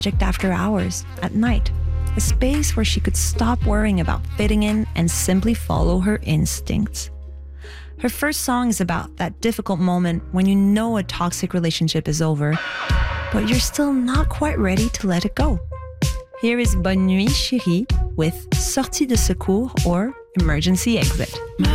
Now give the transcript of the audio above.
project after hours, at night. A space where she could stop worrying about fitting in and simply follow her instincts. Her first song is about that difficult moment when you know a toxic relationship is over, but you're still not quite ready to let it go. Here is Bonne Nuit Chérie with Sortie de secours or Emergency Exit.